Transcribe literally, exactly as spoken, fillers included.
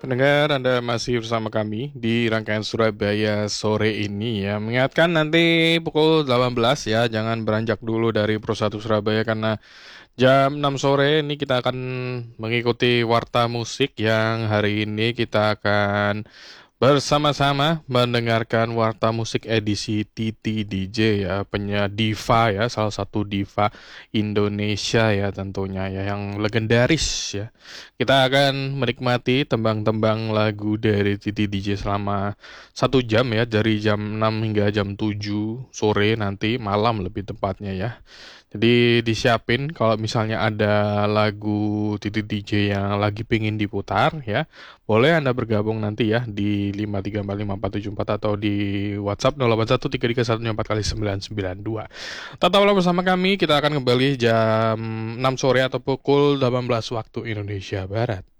Pendengar, Anda masih bersama kami di rangkaian Surabaya sore ini ya. Mengingatkan nanti pukul delapan belas ya, jangan beranjak dulu dari Pro satu Surabaya karena jam enam sore ini kita akan mengikuti warta musik yang hari ini kita akan bersama-sama mendengarkan warta musik edisi Titi D J ya, penyanyi diva ya, salah satu diva Indonesia ya tentunya ya, yang legendaris ya. Kita akan menikmati tembang-tembang lagu dari Titi D J selama satu jam ya, dari jam enam hingga jam tujuh sore nanti, malam lebih tepatnya ya. Jadi disiapin kalau misalnya ada lagu Titi D J yang lagi pingin diputar ya, boleh Anda bergabung nanti ya di lima tiga empat lima empat tujuh empat atau di WhatsApp nol delapan satu tiga tiga satu empat kali sembilan sembilan dua. Tetaplah bersama kami, kita akan kembali jam enam sore atau pukul delapan belas waktu Indonesia Barat.